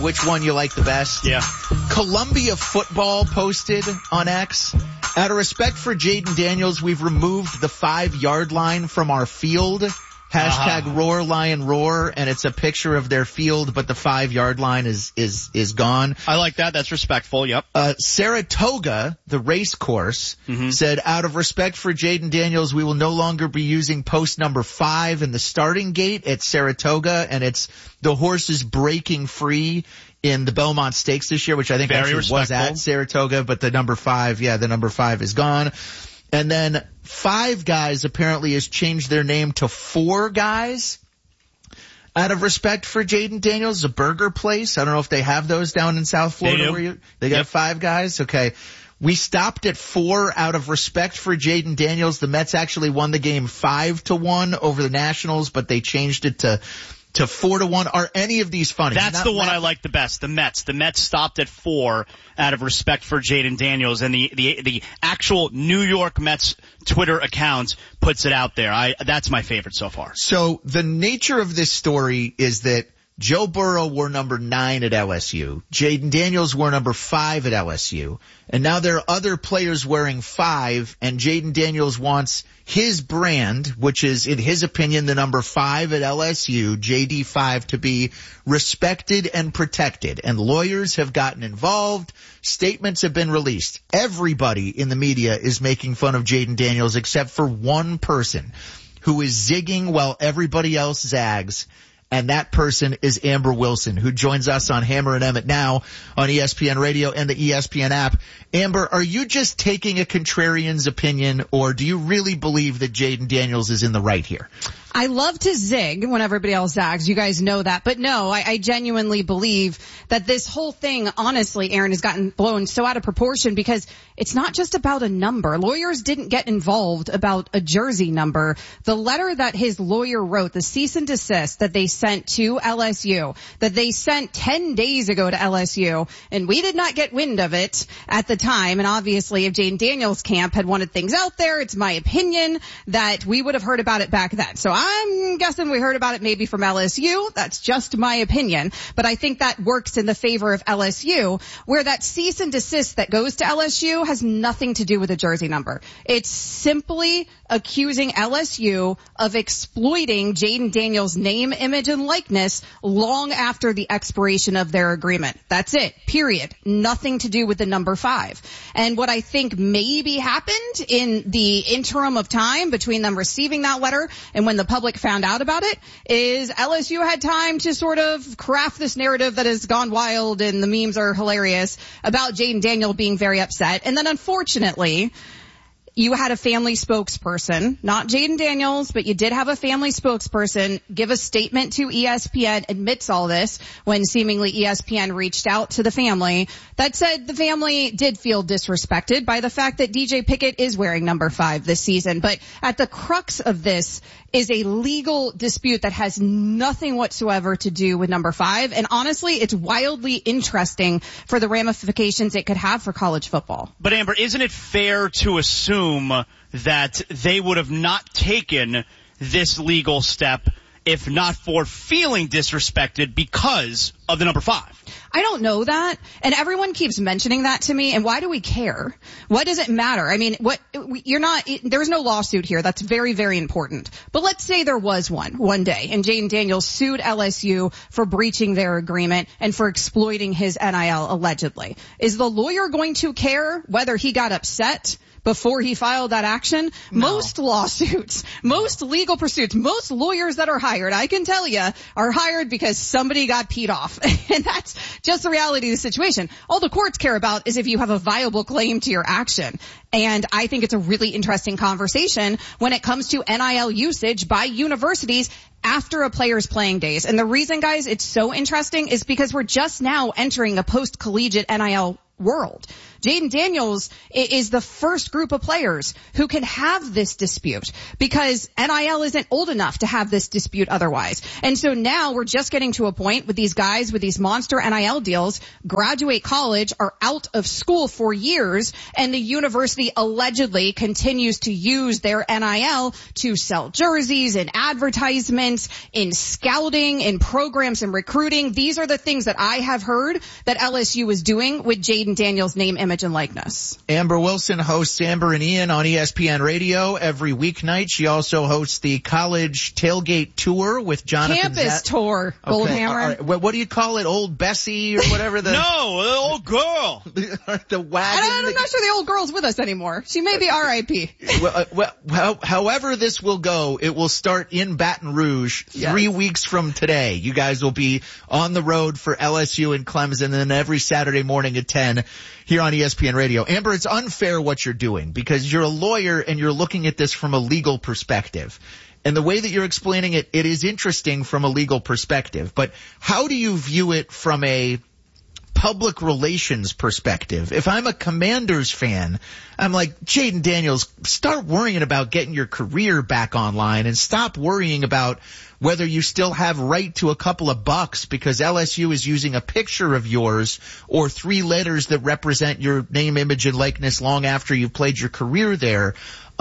which one you like the best. Yeah. Columbia Football posted on X, out of respect for Jaden Daniels, we've removed the 5-yard line from our field. Hashtag Roar Lion Roar, and it's a picture of their field, but the 5-yard line is gone. I like that. That's respectful. Yep. Saratoga, the race course, said, out of respect for Jaden Daniels, we will no longer be using post number 5 in the starting gate at Saratoga, and it's the horses breaking free in the Belmont Stakes this year, which I think actually was at Saratoga, but the number 5 is gone. And then Five Guys apparently has changed their name to Four Guys out of respect for Jaden Daniels, a burger place. I don't know if they have those down in South Florida. They got Five Guys? Okay. We stopped at 4 out of respect for Jaden Daniels. The Mets actually won the game 5-1 over the Nationals, but they changed it to 4-1. Are any of these funny? That's the one I like the best. The Mets. The Mets stopped at 4 out of respect for Jaden Daniels, and the actual New York Mets Twitter account puts it out there. That's my favorite so far. So the nature of this story is that Joe Burrow wore number 9 at LSU. Jaden Daniels wore number 5 at LSU. And now there are other players wearing 5, and Jaden Daniels wants his brand, which is, in his opinion, the number 5 at LSU, JD5, to be respected and protected. And lawyers have gotten involved. Statements have been released. Everybody in the media is making fun of Jaden Daniels except for one person who is zigging while everybody else zags. And that person is Amber Wilson, who joins us on Hammer and Emmett now on ESPN Radio and the ESPN app. Amber, are you just taking a contrarian's opinion, or do you really believe that Jaden Daniels is in the right here? I love to zig when everybody else zags. You guys know that. But no, I genuinely believe that this whole thing, honestly, Aaron, has gotten blown so out of proportion because it's not just about a number. Lawyers didn't get involved about a jersey number. The letter that his lawyer wrote, the cease and desist that they sent to LSU, that they sent 10 days ago to LSU, and we did not get wind of it at the time. And obviously, if Jaden Daniels' camp had wanted things out there, it's my opinion that we would have heard about it back then. So I'm guessing we heard about it maybe from LSU. That's just my opinion. But I think that works in the favor of LSU, where that cease and desist that goes to LSU has nothing to do with a jersey number. It's simply accusing LSU of exploiting Jaden Daniels' name, image, and likeness long after the expiration of their agreement. That's it. Period. Nothing to do with the number 5. And what I think maybe happened in the interim of time between them receiving that letter and when the public found out about it is LSU had time to sort of craft this narrative that has gone wild, and the memes are hilarious, about Jaden Daniels being very upset. And then unfortunately, you had a family spokesperson, not Jaden Daniels, but you did have a family spokesperson give a statement to ESPN, admits all this, when seemingly ESPN reached out to the family, that said the family did feel disrespected by the fact that DJ Pickett is wearing number 5 this season. But at the crux of this is a legal dispute that has nothing whatsoever to do with number 5. And honestly, it's wildly interesting for the ramifications it could have for college football. But Amber, isn't it fair to assume that they would have not taken this legal step if not for feeling disrespected because of the number 5? I don't know that. And everyone keeps mentioning that to me. And why do we care? What does it matter? I mean, there's no lawsuit here. That's very, very important. But let's say there was one day, and Jaden Daniels sued LSU for breaching their agreement and for exploiting his NIL allegedly. Is the lawyer going to care whether he got upset before he filed that action? No. Most lawsuits, most legal pursuits, most lawyers that are hired, I can tell you, are hired because somebody got peed off. And that's just the reality of the situation. All the courts care about is if you have a viable claim to your action. And I think it's a really interesting conversation when it comes to NIL usage by universities after a player's playing days. And the reason, guys, it's so interesting is because we're just now entering a post-collegiate NIL world. Jaden Daniels is the first group of players who can have this dispute because NIL isn't old enough to have this dispute otherwise. And so now we're just getting to a point with these guys with these monster NIL deals, graduate college, are out of school for years, and the university allegedly continues to use their NIL to sell jerseys and advertisements, in scouting, in programs and recruiting. These are the things that I have heard that LSU is doing with Jaden Daniels' name, image, and likeness. Amber Wilson hosts Amber and Ian on ESPN Radio every weeknight. She also hosts the college tailgate tour with Jonathan Campus tour, Goldhammer. Okay. What do you call it? Old Bessie or whatever? No, the old girl. The wagon. I'm not sure the old girl's with us anymore. She may be RIP. However this will go, it will start in Baton Rouge 3 weeks from today. You guys will be on the road for LSU and Clemson, and then every Saturday morning at 10 here on ESPN Radio. Amber, it's unfair what you're doing because you're a lawyer and you're looking at this from a legal perspective. And the way that you're explaining it, it is interesting from a legal perspective. But how do you view it from a public relations perspective? If I'm a Commanders fan, I'm like, Jaden Daniels, start worrying about getting your career back online and stop worrying about whether you still have right to a couple of bucks because LSU is using a picture of yours or 3 letters that represent your name, image, and likeness long after you've played your career there.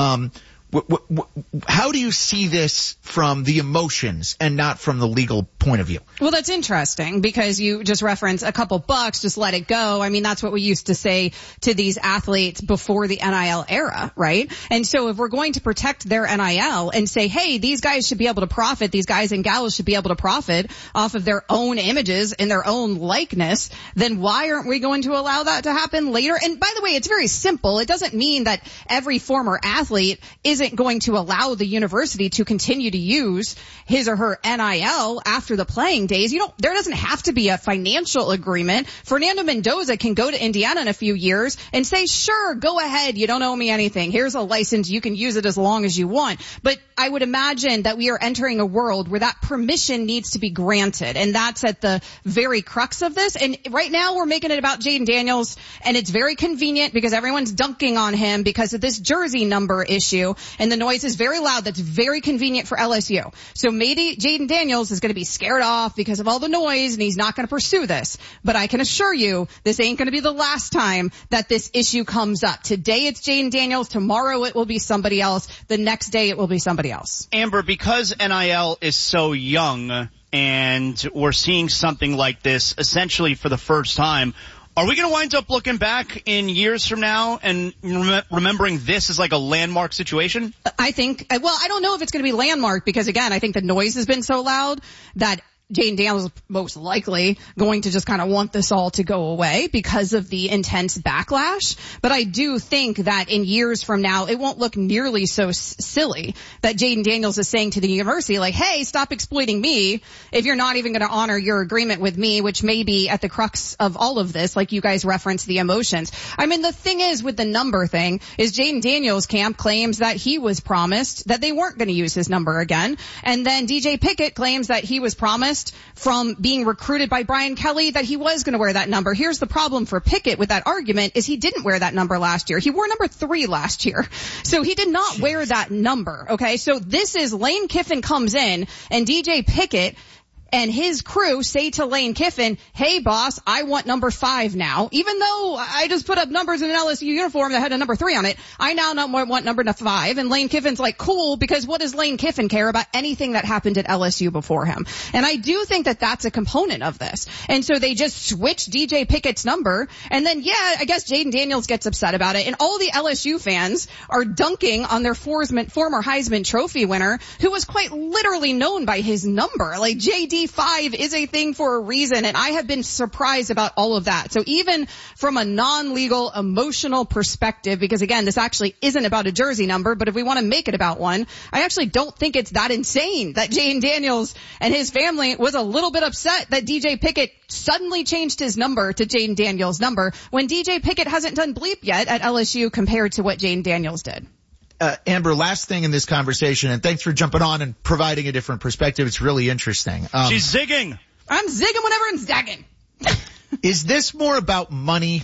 How do you see this from the emotions and not from the legal point of view? Well, that's interesting because you just referenced a couple bucks, just let it go. I mean, that's what we used to say to these athletes before the NIL era, right? And so if we're going to protect their NIL and say, hey, these guys should be able to profit, these guys and gals should be able to profit off of their own images and their own likeness, then why aren't we going to allow that to happen later? And by the way, it's very simple. It doesn't mean that every former athlete isn't going to allow the university to continue to use his or her NIL after the playing days. There doesn't have to be a financial agreement. Fernando Mendoza can go to Indiana in a few years and say, sure, go ahead. You don't owe me anything. Here's a license. You can use it as long as you want. But I would imagine that we are entering a world where that permission needs to be granted. And that's at the very crux of this. And right now we're making it about Jaden Daniels, and it's very convenient because everyone's dunking on him because of this jersey number issue. And the noise is very loud. That's very convenient for LSU. So maybe Jaden Daniels is going to be scared off because of all the noise and he's not going to pursue this. But I can assure you this ain't going to be the last time that this issue comes up. Today it's Jaden Daniels. Tomorrow it will be somebody else. The next day it will be somebody else. Amber, because NIL is so young and we're seeing something like this essentially for the first time, are we going to wind up looking back in years from now and remembering this as like a landmark situation? I think, well, I don't know if it's going to be landmark because, again, I think the noise has been so loud that Jaden Daniels is most likely going to just kind of want this all to go away because of the intense backlash. But I do think that in years from now, it won't look nearly so silly that Jaden Daniels is saying to the university, like, hey, stop exploiting me if you're not even going to honor your agreement with me, which may be at the crux of all of this, like you guys referenced the emotions. I mean, the thing is with the number thing is Jaden Daniels' camp claims that he was promised that they weren't going to use his number again. And then DJ Pickett claims that he was promised from being recruited by Brian Kelly that he was going to wear that number. Here's the problem for Pickett with that argument is he didn't wear that number last year. He wore number 3 last year. So he did not wear that number. Okay. So this is Lane Kiffin comes in and DJ Pickett and his crew say to Lane Kiffin, hey boss, I want number 5 now. Even though I just put up numbers in an LSU uniform that had a number 3 on it, I now want number 5. And Lane Kiffin's like, cool, because what does Lane Kiffin care about anything that happened at LSU before him? And I do think that that's a component of this. And so they just switch DJ Pickett's number. And then, yeah, I guess Jaden Daniels gets upset about it. And all the LSU fans are dunking on their former Heisman Trophy winner, who was quite literally known by his number. Like JD 5 is a thing for a reason, and I have been surprised about all of that. So even from a non-legal, emotional perspective, because again, this actually isn't about a jersey number, but if we want to make it about one, I actually don't think it's that insane that Jaden Daniels and his family was a little bit upset that DJ Pickett suddenly changed his number to Jaden Daniels' number when DJ Pickett hasn't done bleep yet at LSU compared to what Jaden Daniels did. Amber, last thing in this conversation, and thanks for jumping on and providing a different perspective. It's really interesting. She's zigging. I'm zigging whenever I'm zagging. Is this more about money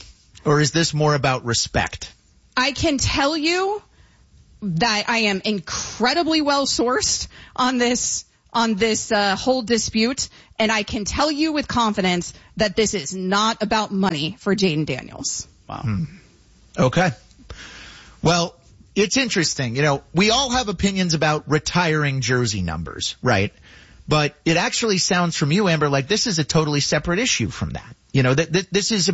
Or is this more about respect? I can tell you that I am incredibly well sourced on this whole dispute, and I can tell you with confidence that this is not about money for Jayden Daniels. Wow. Okay. Well, it's interesting. We all have opinions about retiring jersey numbers, right? But it actually sounds from you, Amber, like this is a totally separate issue from that. This is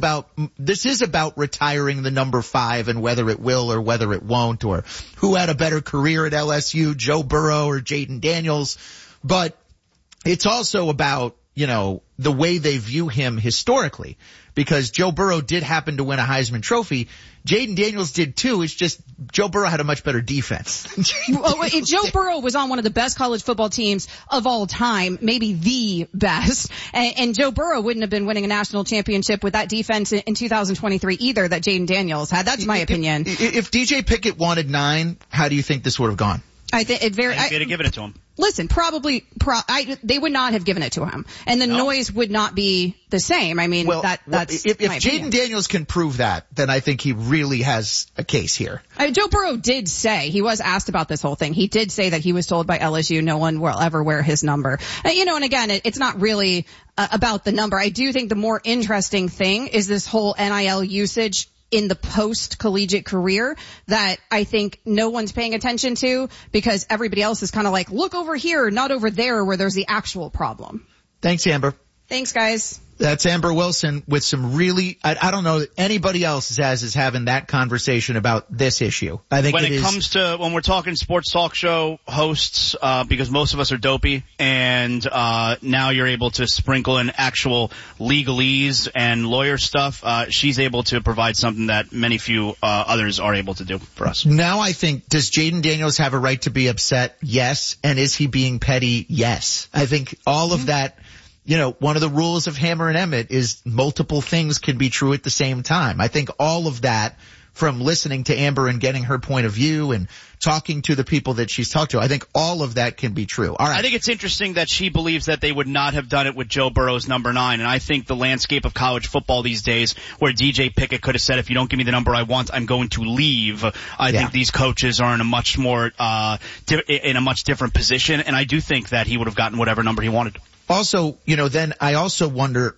about retiring the number 5 and whether it will or whether it won't, or who had a better career at LSU, Joe Burrow or Jayden Daniels. But it's also about, the way they view him historically, because Joe Burrow did happen to win a Heisman Trophy. Jayden Daniels did too. It's just Joe Burrow had a much better defense. Joe Burrow was on one of the best college football teams of all time, maybe the best. And Joe Burrow wouldn't have been winning a national championship with that defense in 2023 either that Jayden Daniels had. That's my opinion. If DJ Pickett wanted 9, how do you think this would have gone? I think they'd have given it to him. Listen, they would not have given it to him, and the noise would not be the same. I mean, that's if Jayden Daniels can prove that, then I think he really has a case here. Joe Burrow did say, he was asked about this whole thing. He did say that he was told by LSU no one will ever wear his number. And again, it's not really about the number. I do think the more interesting thing is this whole NIL usage in the post-collegiate career that I think no one's paying attention to because everybody else is kind of like, look over here, not over there where there's the actual problem. Thanks, Amber. Thanks, guys. That's Amber Wilson with some really, I don't know that anybody else, Zaz, is having that conversation about this issue. I think when we're talking sports talk show hosts, because most of us are dopey, and now you're able to sprinkle in actual legalese and lawyer stuff, she's able to provide something that many few others are able to do for us. Now I think, does Jayden Daniels have a right to be upset? Yes. And is he being petty? Yes. I think all of that. One of the rules of Hammer and Emmett is multiple things can be true at the same time. I think all of that, from listening to Amber and getting her point of view and talking to the people that she's talked to, I think all of that can be true. All right. I think it's interesting that she believes that they would not have done it with Joe Burrow's number 9. And I think the landscape of college football these days, where DJ Pickett could have said, if you don't give me the number I want, I'm going to leave. I think these coaches are in a much more, in a much different position. And I do think that he would have gotten whatever number he wanted. Also, then I also wonder,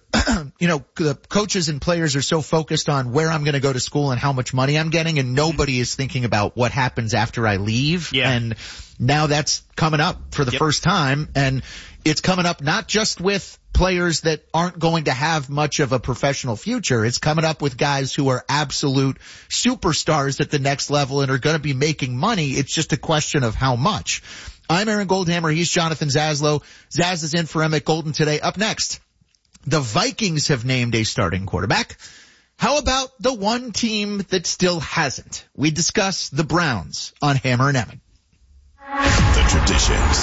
the coaches and players are so focused on where I'm going to go to school and how much money I'm getting, and nobody is thinking about what happens after I leave. Yeah. And now that's coming up for the first time, and it's coming up not just with players that aren't going to have much of a professional future. It's coming up with guys who are absolute superstars at the next level and are going to be making money. It's just a question of how much. I'm Aaron Goldhammer. He's Jonathan Zaslow. Zaz is in for Emmett Golden today. Up next, the Vikings have named a starting quarterback. How about the one team that still hasn't? We discuss the Browns on Hammer and Emmett. The traditions,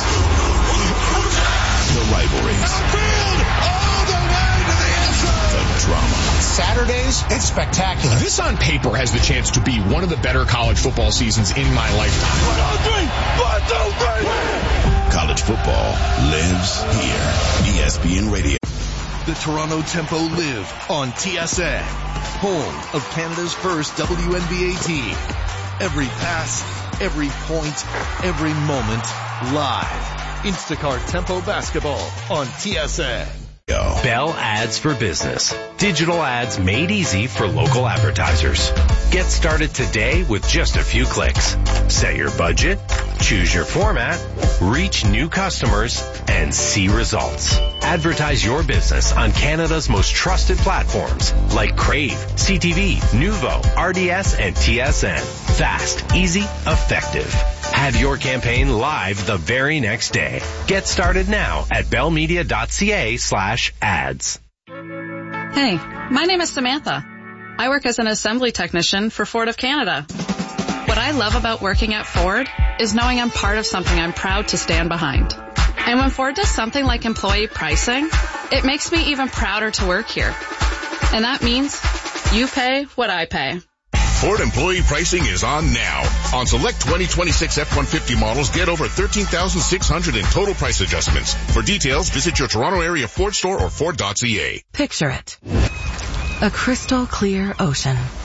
the rivalries, all the way to the end zone. The drama. Saturdays, it's spectacular. This on paper has the chance to be one of the better college football seasons in my lifetime. 1, 2, 3. College football lives here. ESPN Radio. The Toronto Tempo live on TSN, home of Canada's first WNBA team. Every pass, every point, every moment, live. Instacart Tempo Basketball on TSN. Bell Ads for Business. Digital ads made easy for local advertisers. Get started today with just a few clicks. Set your budget, choose your format, reach new customers, and see results. Advertise your business on Canada's most trusted platforms like Crave, CTV, Nuvo, RDS, and TSN. Fast, easy, effective. Have your campaign live the very next day. Get started now at bellmedia.ca/ads. Hey, my name is Samantha. I work as an assembly technician for Ford of Canada. What I love about working at Ford is knowing I'm part of something I'm proud to stand behind. And when Ford does something like employee pricing, it makes me even prouder to work here. And that means you pay what I pay. Ford employee pricing is on now. On select 2026 F-150 models, get over $13,600 in total price adjustments. For details, visit your Toronto area Ford store or Ford.ca. Picture it. A crystal clear ocean.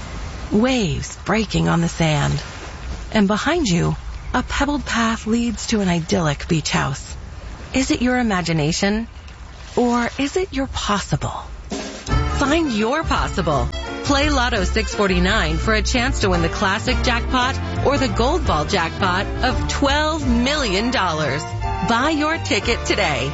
waves breaking on the sand. And behind you, a pebbled path leads to an idyllic beach house. Is it your imagination? Or is it your possible? Find your possible. Play Lotto 649 for a chance to win the classic jackpot or the gold ball jackpot of $12 million. Buy your ticket today.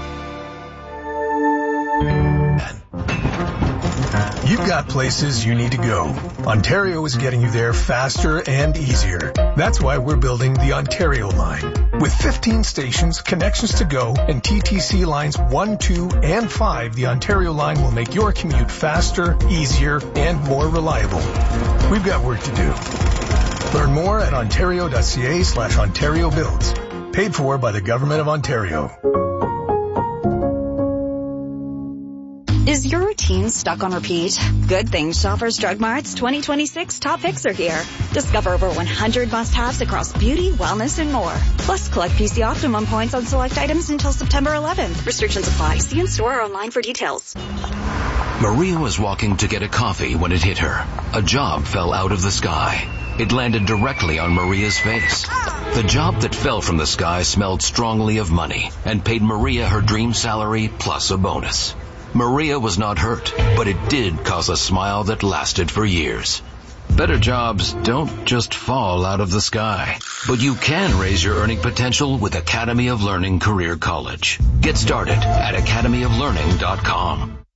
You've got places you need to go. Ontario is getting you there faster and easier. That's why we're building the Ontario line. With 15 stations, connections to go, and TTC lines 1, 2, and 5, the Ontario line will make your commute faster, easier, and more reliable. We've got work to do. Learn more at ontario.ca/Ontario Builds. Paid for by the Government of Ontario. Is your routine stuck on repeat? Good thing Shoppers Drug Mart's 2026 top picks are here. Discover over 100 must-haves across beauty, wellness, and more. Plus, collect PC Optimum points on select items until September 11th. Restrictions apply. See in-store or online for details. Maria was walking to get a coffee when it hit her. A job fell out of the sky. It landed directly on Maria's face. The job that fell from the sky smelled strongly of money and paid Maria her dream salary plus a bonus. Maria was not hurt, but it did cause a smile that lasted for years. Better jobs don't just fall out of the sky, but you can raise your earning potential with Academy of Learning Career College. Get started at academyoflearning.com.